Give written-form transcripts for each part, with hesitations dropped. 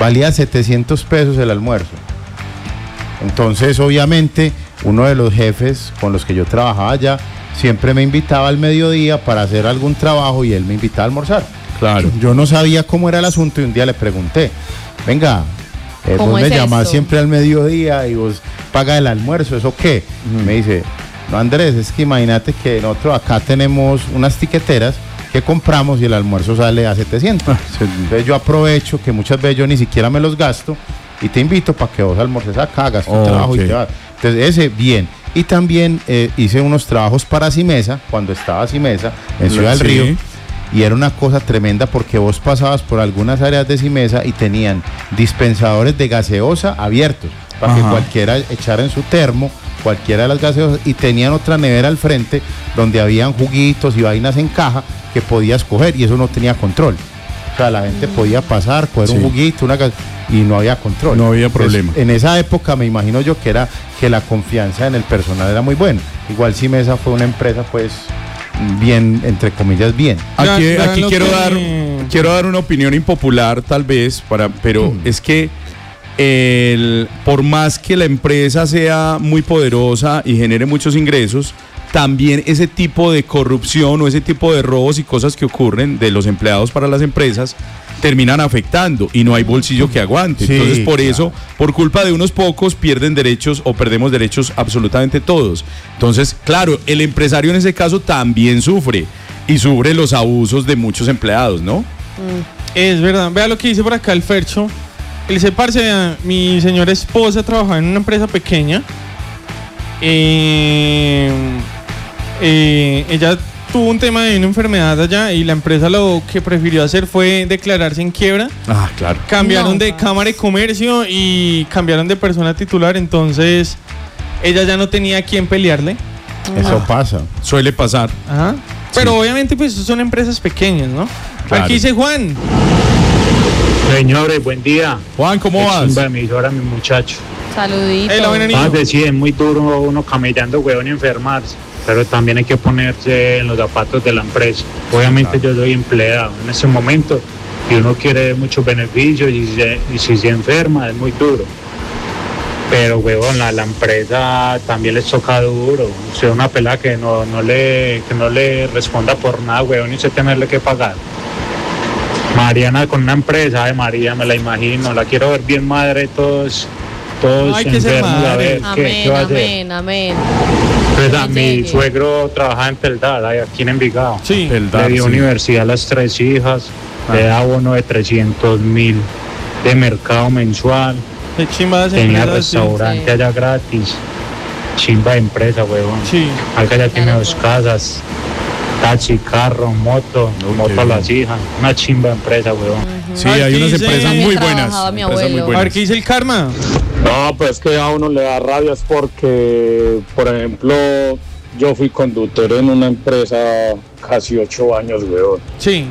valía 700 pesos el almuerzo. Entonces, obviamente, uno de los jefes con los que yo trabajaba allá siempre me invitaba al mediodía para hacer algún trabajo y él me invitaba a almorzar. Claro. Yo no sabía cómo era el asunto y un día le pregunté, venga, ¿Cómo vos es me llamás esto? siempre al mediodía y vos pagas el almuerzo, ¿eso qué? Me dice, no, Andrés, es que imagínate que nosotros acá tenemos unas tiqueteras que compramos y el almuerzo sale a 700. Entonces yo aprovecho que muchas veces yo ni siquiera me los gasto y te invito para que vos almorces acá, hagas tu trabajo y te vas. Entonces ese, bien. Y también hice unos trabajos para Simesa, cuando estaba Simesa, en Ciudad del Río. Y era una cosa tremenda porque vos pasabas por algunas áreas de Simesa y tenían dispensadores de gaseosa abiertos para que cualquiera echara en su termo, cualquiera de las gaseosas, y tenían otra nevera al frente donde habían juguitos y vainas en caja que podías coger y eso no tenía control. O sea, la gente podía pasar, coger un juguito, y no había control. No había problema. Entonces, en esa época me imagino yo que la confianza en el personal era muy buena. Igual Simesa fue una empresa pues bien, entre comillas, bien. Aquí quiero dar una opinión impopular tal vez, pero es que por más que la empresa sea muy poderosa y genere muchos ingresos, también ese tipo de corrupción o ese tipo de robos y cosas que ocurren de los empleados para las empresas terminan afectando y no hay bolsillo que aguante. Sí, entonces por eso, por culpa de unos pocos, pierden derechos o perdemos derechos absolutamente todos. Entonces, claro, el empresario en ese caso también sufre y sufre los abusos de muchos empleados, ¿no? Es verdad. Vea lo que dice por acá el Fercho. Él dice, parce, mi señora esposa trabajaba en una empresa pequeña. Ella tuvo un tema de una enfermedad allá y la empresa lo que prefirió hacer fue declararse en quiebra. Ah, claro. Cambiaron de Cámara de Comercio y cambiaron de persona titular, entonces ella ya no tenía a quién pelearle. Eso pasa. Suele pasar. Ajá. Pero obviamente pues son empresas pequeñas, ¿no? Claro. Aquí dice Juan. Señores, buen día. Juan, ¿cómo vas? Chimba de emisora, mi muchacho. Saludito. Hola, buen anillo. Sí, es muy duro uno camellando, huevón, y enfermarse. Pero también hay que ponerse en los zapatos de la empresa. Obviamente yo soy empleado en ese momento y uno quiere muchos beneficios y si se enferma es muy duro. Pero, huevón, la empresa también les toca duro. O sea, una pelada que no le responda por nada, huevón, y usted tenerle que pagar. Mariana con una empresa, de María, me la imagino, la quiero ver bien madre, todos Ay, que se enfermos, a ver qué va a hacer. Amén. Pues mi suegro trabajaba en Teldad, aquí en Envigado. Sí. Le dio universidad a las 3 hijas, le da bono de 300.000 de mercado mensual, Qué chimba de tenía empresas, sí. restaurante allá gratis, chimba de empresa, huevón. Sí. Acá ya tiene 2 casas, taxi, carro, moto a las hijas, una chimba de empresa, huevón. Sí, hay unas empresas muy buenas. Trabajaba mi empresas muy abuelo. buenas. A ver, ¿qué dice el Karma? No, pues que a uno le da rabia es porque, por ejemplo, yo fui conductor en una empresa casi 8 años, weón. Sí.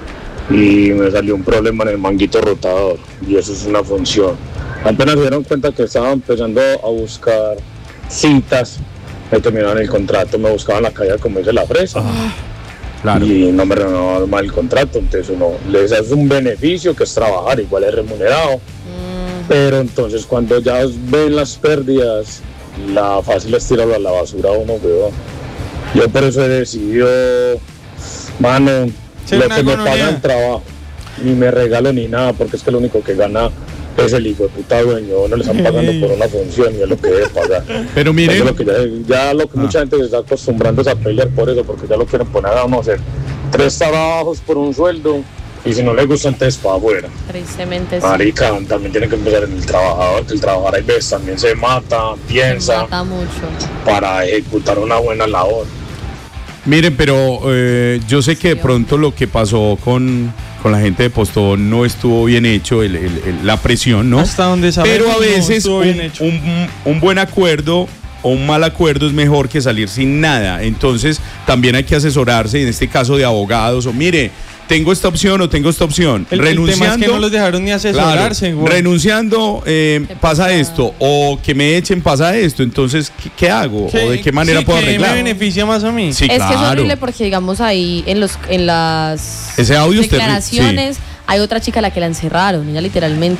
Y me salió un problema en el manguito rotador y eso es una función. Apenas se dieron cuenta que estaba empezando a buscar citas, me terminaron el contrato, me buscaban la calle como dice la fresa. Claro. Y no me renovaron más el contrato, entonces uno les hace un beneficio que es trabajar, igual es remunerado. Pero entonces cuando ya ven las pérdidas, la fácil es tirarlo a la basura a uno, weón. Yo por eso he decidido, mano, Sí, lo una que me gonorrea. pagan trabajo, ni me regalo ni nada, porque es que lo único que gana es el hijo de puta dueño, no le están pagando por una función y es lo que debe pagar. Pero miren, Eso es lo que ya lo que mucha gente se está acostumbrando es a pelear por eso, porque ya lo quieren poner a uno a hacer 3 trabajos por un sueldo. Y si no le gusta, entonces para afuera. Tristemente sí. Marica, también tiene que empezar en el trabajador, que el trabajador hay veces también se mata, piensa, Mata mucho. para ejecutar una buena labor. miren, pero yo sé que de pronto lo que pasó con la gente de Postobón no estuvo bien hecho, la presión, ¿no? Hasta donde sabemos, Pero a veces no estuvo bien hecho. un buen acuerdo o un mal acuerdo es mejor que salir sin nada. Entonces también hay que asesorarse, en este caso de abogados, o mire, tengo esta opción o tengo esta opción. El Renunciando, tema es que no los dejaron ni asesorarse, claro, güey. renunciando pasa esto, o que me echen pasa esto. Entonces, ¿qué hago? ¿O de qué manera puedo ¿Qué arreglar? me beneficia más a mí? Sí, Es que es claro. horrible porque, digamos, ahí en las Ese audio es terrible, declaraciones hay otra chica a la que la encerraron. Ella literalmente